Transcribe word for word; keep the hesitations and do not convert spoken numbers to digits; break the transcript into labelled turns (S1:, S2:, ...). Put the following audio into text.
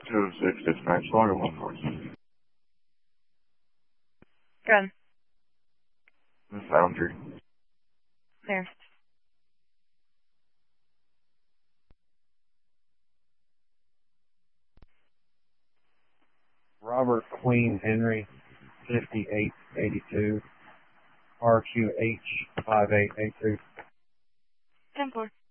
S1: two oh six, dispatch, Florida one four two.
S2: Good.
S1: The Foundry.
S2: There.
S3: Robert Queen Henry, fifty-eight eighty-two, R Q H five eight eight two.
S2: ten four.